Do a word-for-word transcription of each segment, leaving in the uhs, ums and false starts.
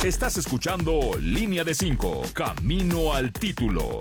Estás escuchando Línea de cinco, Camino al Título.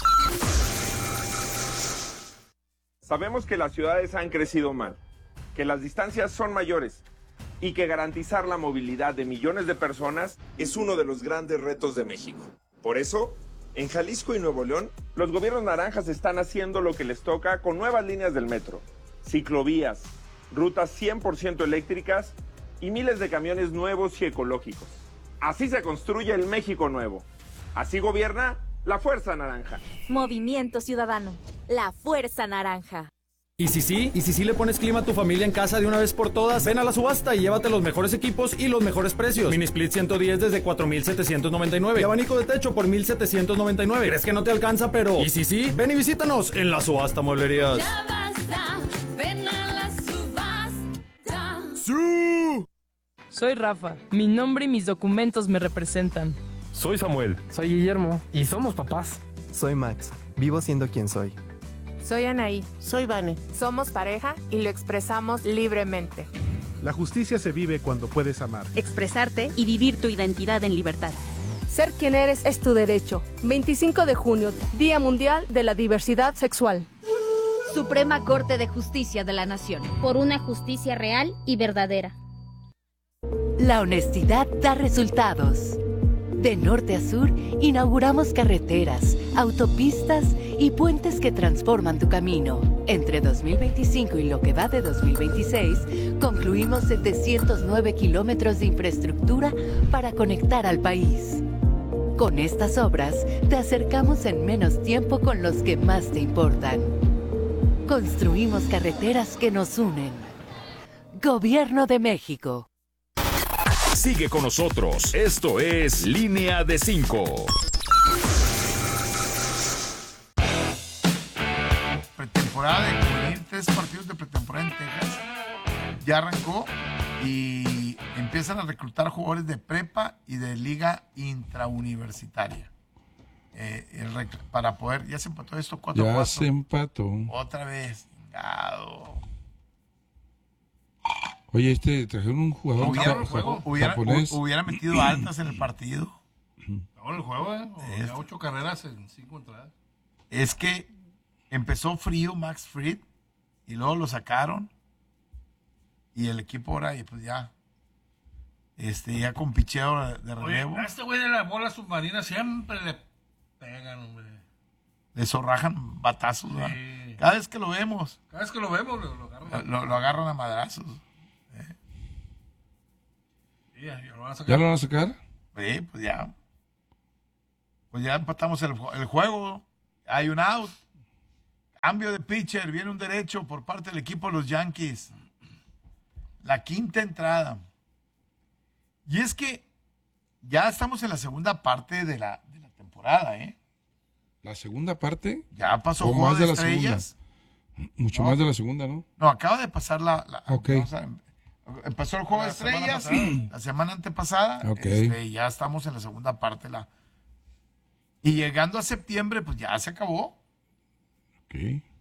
Sabemos que las ciudades han crecido mal, que las distancias son mayores y que garantizar la movilidad de millones de personas es uno de los grandes retos de México. Por eso, en Jalisco y Nuevo León, los gobiernos naranjas están haciendo lo que les toca con nuevas líneas del metro, ciclovías, rutas cien por ciento eléctricas y miles de camiones nuevos y ecológicos. Así se construye el México nuevo. Así gobierna la Fuerza Naranja. Movimiento Ciudadano, la Fuerza Naranja. ¿Y si sí? ¿Y si sí le pones clima a tu familia en casa de una vez por todas? Ven a la subasta y llévate los mejores equipos y los mejores precios. Mini Split ciento diez desde cuatro mil setecientos noventa y nueve. Y abanico de techo por mil setecientos noventa y nueve. ¿Crees que no te alcanza? Pero ¿y si sí? Ven y visítanos en la subasta Mueblerías. Ya basta, ven a la subasta. ¡Sí! Soy Rafa. Mi nombre y mis documentos me representan. Soy Samuel. Soy Guillermo. Y somos papás. Soy Max. Vivo siendo quien soy. Soy Anaí. Soy Vane. Somos pareja y lo expresamos libremente. La justicia se vive cuando puedes amar. Expresarte y vivir tu identidad en libertad. Ser quien eres es tu derecho. veinticinco de junio, Día Mundial de la Diversidad Sexual. Suprema Corte de Justicia de la Nación. Por una justicia real y verdadera. La honestidad da resultados. De norte a sur, inauguramos carreteras, autopistas y puentes que transforman tu camino. Entre dos mil veinticinco y lo que va de dos mil veintiséis, concluimos setecientos nueve kilómetros de infraestructura para conectar al país. Con estas obras, te acercamos en menos tiempo con los que más te importan. Construimos carreteras que nos unen. Gobierno de México. Sigue con nosotros. Esto es Línea de cinco. Pretemporada de cubrir tres partidos de pretemporada en Texas. Ya arrancó y empiezan a reclutar jugadores de prepa y de liga intrauniversitaria. Eh, el rec- para poder, ya se empató esto cuatro a cuatro. Ya se empató. Otra vez. Chingado. Oye, este trajeron un jugador Hubiera, ja- juego, ja- hubiera, japonés. hubiera metido altas en el partido. Ahora el juego, ¿eh? O Es- ya ocho carreras en cinco entradas. Es que empezó frío Max Fried y luego lo sacaron y el equipo ahora y pues ya este ya con picheo de, de relevo. Oye, a este güey de la bola submarina siempre le pegan, hombre. Le zorrajan batazos, Sí. ¿verdad? Cada vez que lo vemos Cada vez que lo vemos, lo, lo agarran. lo, lo agarran a madrazos. Sí, ya, ya lo van a sacar. ¿Ya lo van a sacar? Sí, pues ya. Pues ya empatamos el, el juego. Hay un out. Cambio de pitcher. Viene un derecho por parte del equipo de los Yankees. La quinta entrada. Y es que ya estamos en la segunda parte de la, de la temporada, ¿eh? ¿La segunda parte? Ya pasó ¿O Juego más de, de la Estrellas. segunda? Mucho No. más de la segunda, ¿no? No, acaba de pasar la... la Ok. o sea, empezó el Juego La de semana Estrellas pasada. la semana antepasada. Ok. Este, ya estamos en la segunda parte. La... Y llegando a septiembre, pues ya se acabó. Ok.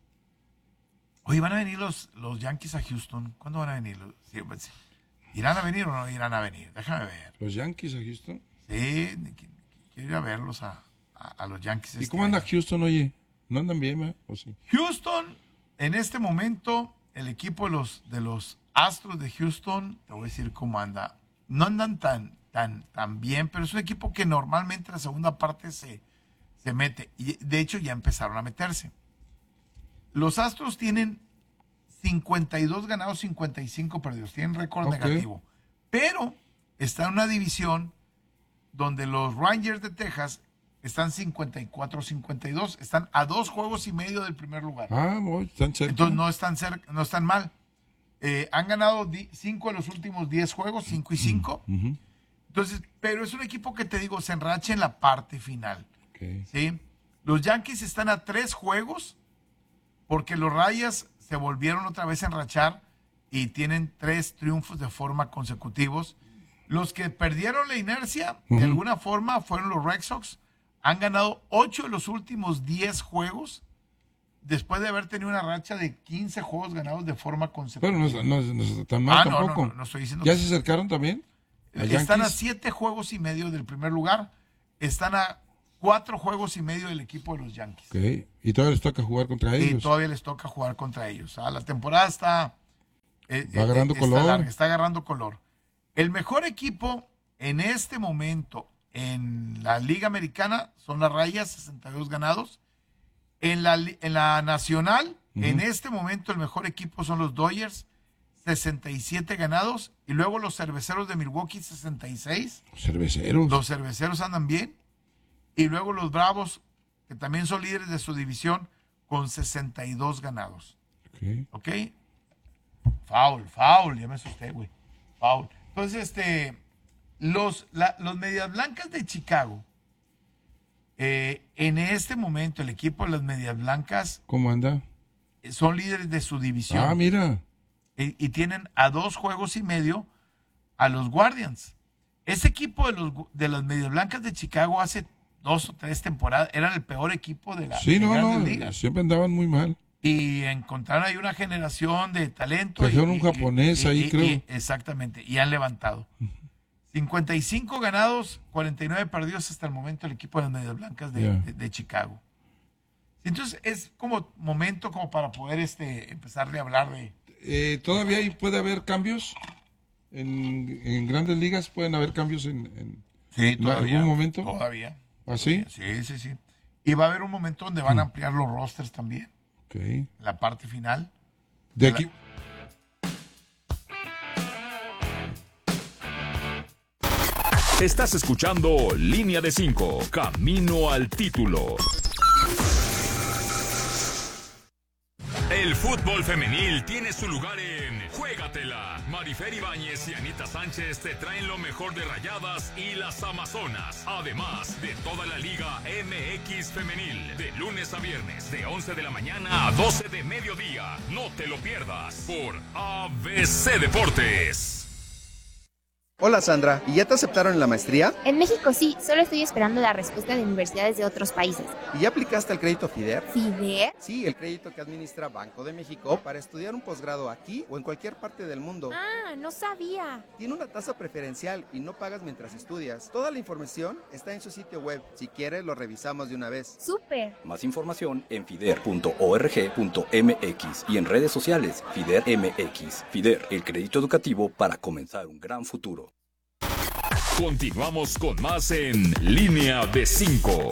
Oye, ¿van a venir los, los Yankees a Houston? ¿Cuándo van a venir? los- sí, pues, ¿Irán a venir o no irán a venir? Déjame ver. ¿Los Yankees a Houston? Sí, qu- qu- quiero ir a verlos a, a, a los Yankees. ¿Y este cómo anda año. Houston, oye? ¿No andan bien, ¿verdad? ¿O sí? Houston, en este momento, el equipo de los, de los Astros de Houston, te voy a decir cómo anda. No andan tan, tan, tan bien, pero es un equipo que normalmente en la segunda parte se, se mete. Y de hecho ya empezaron a meterse. Los Astros tienen cincuenta y dos ganados, cincuenta y cinco perdidos. Tienen récord Ok. negativo. Pero está en una división donde los Rangers de Texas están cincuenta y cuatro cincuenta y dos. Están a dos juegos y medio del primer lugar. Ah, voy, están cerca. Entonces no están cerca, no están mal. Eh, han ganado di- cinco de los últimos diez juegos, cinco y cinco. Ujú. Entonces, pero es un equipo que te digo, se enracha en la parte final. Ok. ¿Sí? Los Yankees están a tres juegos porque los Rayas se volvieron otra vez a enrachar y tienen tres triunfos de forma consecutivos. Los que perdieron la inercia, Ujú. de alguna forma, fueron los Red Sox. Han ganado ocho de los últimos diez juegos después de haber tenido una racha de quince juegos ganados de forma consecutiva. Pero no, es- no, es- no está tan mal Ah, no, tampoco. no, no, no estoy diciendo ¿Ya que- se acercaron también? Están a Yankees. siete juegos y medio del primer lugar. Están a cuatro juegos y medio del equipo de los Yankees. Ok. Y todavía les toca jugar contra Y ellos. todavía les toca jugar contra ellos. Ah, la temporada está, eh, Va agarrando eh, color. Está, larga, está agarrando color. El mejor equipo en este momento en la Liga Americana son las Rayas, sesenta y dos ganados. En la, en la Nacional, uh-huh. en este momento el mejor equipo son los Dodgers, sesenta y siete ganados. Y luego los Cerveceros de Milwaukee, sesenta y seis. Los Cerveceros. Los Cerveceros andan bien. Y luego los Bravos, que también son líderes de su división, con sesenta y dos ganados. Ok. ¿Ok? Foul, foul, ya me asusté, güey. Foul. Entonces, este, los, la, los Medias Blancas de Chicago, eh, en este momento, el equipo de las Medias Blancas ¿Cómo anda? son líderes de su división. Ah, mira. Y, y tienen a dos juegos y medio a los Guardians. Ese equipo de, los, de las Medias Blancas de Chicago hace dos o tres temporadas eran el peor equipo de la Sí, no, Grandes no, Ligas. siempre andaban muy mal. Y encontraron ahí una generación de talento. Trajeron y- un y- japonés y- ahí, y- creo. y- exactamente, y han levantado. cincuenta y cinco ganados, cuarenta y nueve perdidos hasta el momento el equipo de las Medias Blancas de, Yeah. de- de Chicago. Entonces es como momento como para poder este empezarle a hablar de... Eh, ¿Todavía ahí puede haber cambios? En, en grandes ligas pueden haber cambios en, en, Sí, en todavía. algún momento. Todavía. ¿Ah, sí? Sí, sí, sí. Y va a haber un momento donde van a ampliar los rosters también. Ok. La parte final. De la- aquí. Estás escuchando Línea de cinco, Camino al título. El fútbol femenil tiene su lugar en Juégatela. Marifer Ibáñez y Anita Sánchez te traen lo mejor de Rayadas y las Amazonas. Además de toda la Liga M X Femenil. De lunes a viernes, de once de la mañana a doce de mediodía. No te lo pierdas por A B C Deportes. Hola Sandra, ¿y ya te aceptaron en la maestría? En México sí, solo estoy esperando la respuesta de universidades de otros países. ¿Y ya aplicaste al crédito FIDER? ¿FIDER? Sí, el crédito que administra Banco de México para estudiar un posgrado aquí o en cualquier parte del mundo. Ah, no sabía. Tiene una tasa preferencial y no pagas mientras estudias. Toda la información está en su sitio web. Si quieres, lo revisamos de una vez. ¡Súper! Más información en fider punto org punto m x y en redes sociales FIDER M X. FIDER, el crédito educativo para comenzar un gran futuro. Continuamos con más en Línea de cinco.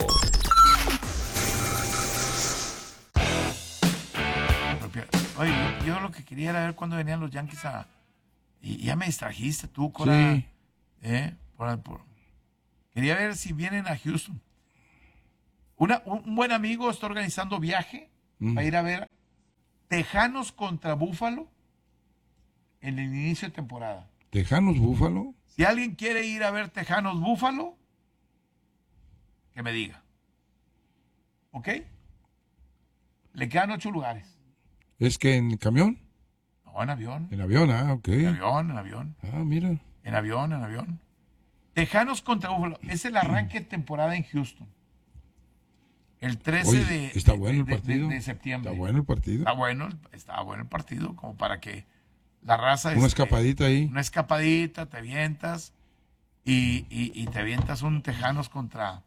Oye, yo lo que quería era ver cuándo venían los Yankees a... Y ya me distrajiste tú, Cora. Sí. ¿Eh? Por- por- Quería ver si vienen a Houston. Una, un, un buen amigo está organizando viaje Mm. para ir a ver Tejanos contra Búfalo en el inicio de temporada. Tejanos, Búfalo. Si alguien quiere ir a ver Tejanos Búfalo, que me diga. ¿Ok? Le quedan ocho lugares. ¿Es que en camión? No, en avión. En avión, ah, ok. En avión, en avión. Ah, mira. En avión, en avión. Tejanos contra Búfalo. Es el arranque de temporada en Houston. El trece Oye, de, está de- bueno el de- de- partido. de septiembre. Está bueno el partido. Está bueno, está bueno el partido, como para que la raza... Una este, escapadita ahí. Una escapadita, te avientas y, y- y te avientas un Tejanos contra,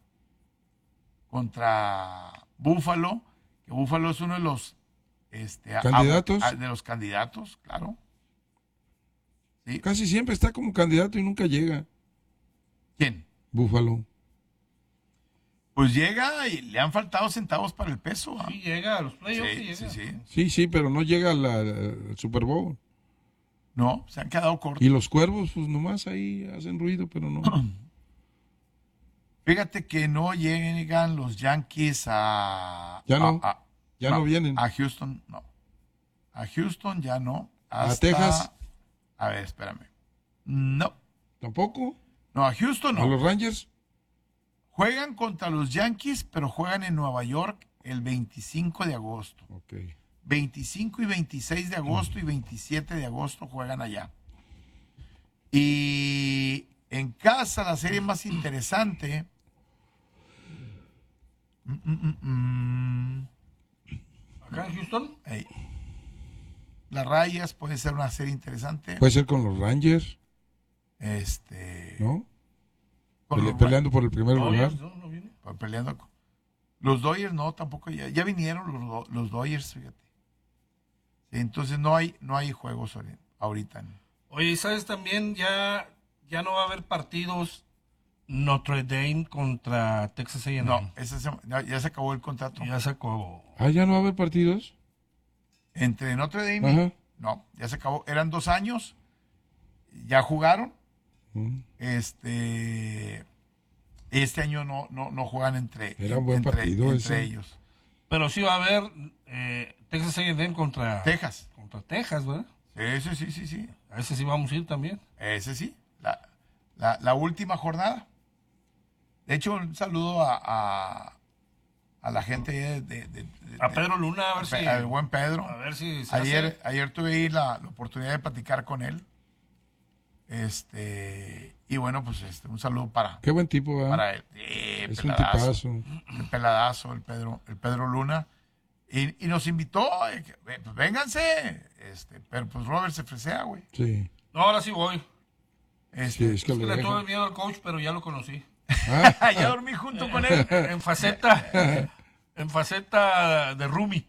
contra Búfalo, que Búfalo es uno de los... Este, a- ¿Candidatos? a- de los candidatos, claro. Sí. Casi siempre está como candidato y nunca llega. ¿Quién? Búfalo. Pues llega y le han faltado centavos para el peso. ¿ah? Sí, llega a los playoffs. Sí, sí, llega. sí, sí. Sí, sí, pero no llega al, al Super Bowl. No, se han quedado cortos. Y los cuervos, pues nomás ahí hacen ruido, pero no. Fíjate que no llegan los Yankees a... Ya no, a- a- ya no vienen. A Houston, no. A Houston ya no. ¿A Hasta- Texas? A ver, espérame. No. ¿Tampoco? No, a Houston no. ¿A los Rangers? Juegan contra los Yankees, pero juegan en Nueva York el veinticinco de agosto. Ok. veinticinco y veintiséis de agosto y veintisiete de agosto juegan allá. Y en casa la serie más interesante... Mm, mm, mm, mm. Acá en Houston. Ey. Las Rayas puede ser una serie interesante. Puede ser con los Rangers. Este. ¿No? Con Pele- los- peleando por el primer Dodgers, lugar. No, no viene. Por- Peleando. con- Los Dodgers no, tampoco. Ya, ya vinieron los, Do- los Dodgers, fíjate. Sí, entonces no hay, no hay juegos ahori- ahorita. ¿no? Oye, ¿y sabes también? Ya, ya no va a haber partidos Notre Dame contra Texas A and M. No, ese se- ya, ya se acabó el contrato. Ya se acabó. Ah, ¿ya no va a haber partidos? Entre Notre Dame. Ajá. No, ya se acabó. Eran dos años. Ya jugaron. Mm. Este. Este año no, no, no juegan entre, Era un buen entre, partido entre ese. ellos. Pero sí va a haber eh, Texas A and M contra Texas. Contra Texas, ¿verdad? Ese sí, sí, sí. A ese sí vamos a ir también. Ese sí. La, la, la última jornada. De hecho, un saludo a, a, a la gente de, de- de- de- A Pedro Luna, a ver Pe- si- al buen Pedro. a ver si se ayer, hace. ayer tuve ahí la, la oportunidad de platicar con él. Este, y bueno, pues este, un saludo para, Qué buen tipo, ¿verdad? para él. Eh, Es un peladazo. tipazo. El peladazo, el Pedro, el Pedro Luna. Y, y nos invitó, eh, que, eh, pues vénganse. Este, pero pues Robert se fresea, güey. Sí. No, ahora sí voy. Este, Sí, es que Es que lo le dejan. tuve miedo al coach, pero ya lo conocí. Ah. ya dormí junto con él. En faceta, en faceta de roomie.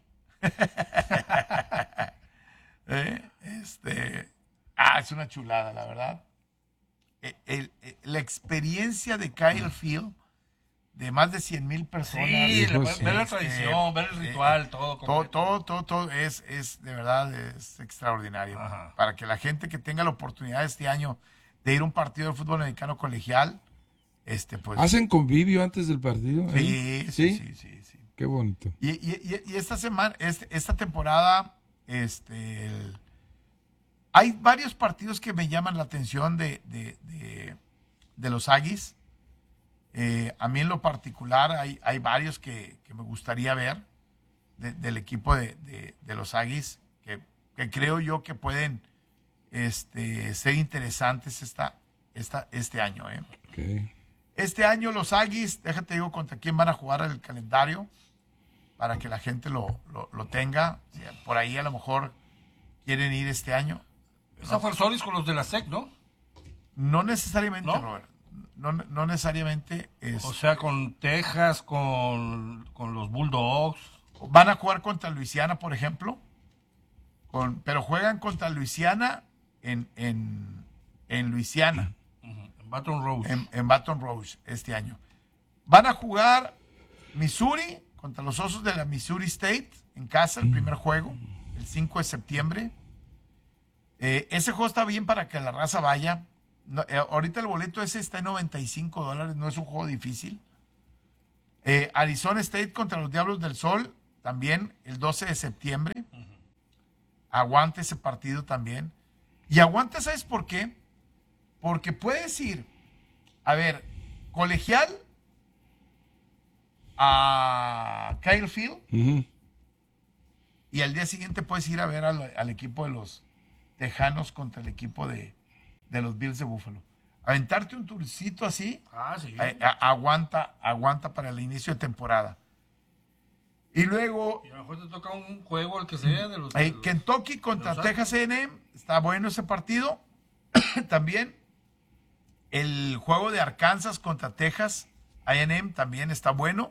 Eh, Este, ah, es una chulada, la verdad. El- el- el- la experiencia de Kyle Field, de más de cien mil personas. Sí, este, ver- ver la tradición, ver el ritual, todo Todo, completo. todo, todo, todo es, es, de verdad, es extraordinario. Para que la gente que tenga la oportunidad este año de ir a un partido de fútbol americano colegial, este, pues. ¿Hacen convivio antes del partido? Sí, ¿Eh? sí, sí, sí, sí. Qué bonito. Y, y- y- y esta semana, este- esta temporada, este, el- hay varios partidos que me llaman la atención de, de, de- de los Aggies. Eh, a mí en lo particular hay, hay varios que, que me gustaría ver de- del equipo de, de- de los Aggies que, que creo yo que pueden este, ser interesantes esta, esta, este año. ¿eh? Ok. Este año los Aggies, déjate digo contra quién van a jugar en el calendario para que la gente lo, lo, lo tenga. O sea, por ahí a lo mejor quieren ir este año. Esa fue el Solis con los de la S E C, ¿no? No necesariamente, ¿No? Robert. No, no necesariamente es. O sea, con Texas, con, con los Bulldogs. Van a jugar contra Luisiana, por ejemplo. Con, pero juegan contra Luisiana en, en, en Luisiana. En Baton Rouge. En, en Baton Rouge este año. Van a jugar Missouri contra los Osos de la Missouri State en casa, el primer juego, el cinco de septiembre. Eh, ese juego está bien para que la raza vaya. No, eh, ahorita el boleto ese está en noventa y cinco dólares, no es un juego difícil. Eh, Arizona State contra los Diablos del Sol, también el doce de septiembre. Aguante ese partido también. Y aguanta, ¿sabes por qué? Porque puedes ir, a ver, colegial a Kyle Field Ujú. y al día siguiente puedes ir a ver al, al equipo de los Tejanos contra el equipo de, de los Bills de Buffalo. Aventarte un tourcito así, Ah, sí. eh, a- aguanta, aguanta para el inicio de temporada. Y luego Y a lo mejor te toca un juego, el que sea, de los... eh, de los- Kentucky contra los Texas A and M, está bueno ese partido. También el juego de Arkansas contra Texas A and M también está bueno.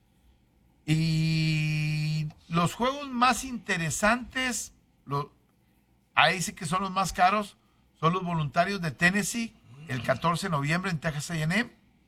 Y los juegos más interesantes, lo- ahí sí que son los más caros, son los voluntarios de Tennessee, el catorce de noviembre en Texas A and M.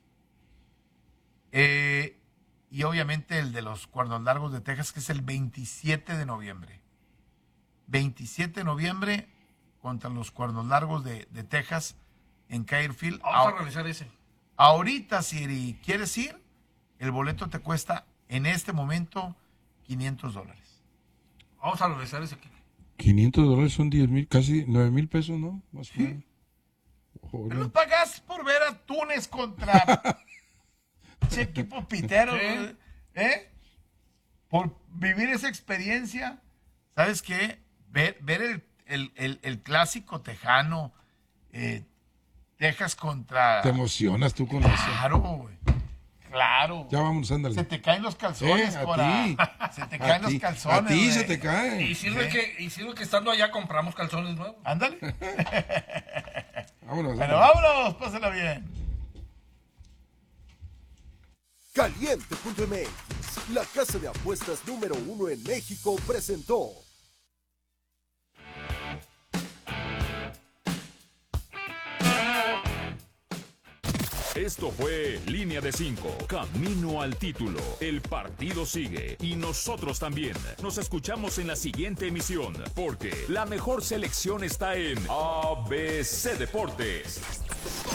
Eh, y obviamente el de los Cuernos Largos de Texas, que es el veintisiete de noviembre. veintisiete de noviembre contra los Cuernos Largos de, de Texas en Kyle Field. Vamos a Ahor- realizar ese. Ahorita, si quieres ir, el boleto te cuesta en este momento quinientos dólares. Vamos a realizar ese. quinientos dólares son diez mil, casi nueve mil pesos, ¿no? Más o menos. Joder. Pero pagas por ver a Túnez contra ese equipo pitero, Sí. ¿eh? Por vivir esa experiencia. ¿Sabes qué? Ver, ver el, el, el, el clásico tejano, eh, Texas contra... Te emocionas tú con eso. Claro, güey. Claro. Ya vámonos, ándale. Se te caen los calzones, Eh, a Cora. ti. Se te A caen los ti. calzones. A ti se güey. te caen. Y sirve, Sí. que, y sirve que estando allá compramos calzones nuevos. Ándale. Vámonos. Bueno, vámonos, pásala bien. Caliente punto M X, la casa de apuestas número uno en México, presentó. Esto fue Línea de cinco, camino al título. El partido sigue y nosotros también. Nos escuchamos en la siguiente emisión, porque la mejor selección está en A B C Deportes.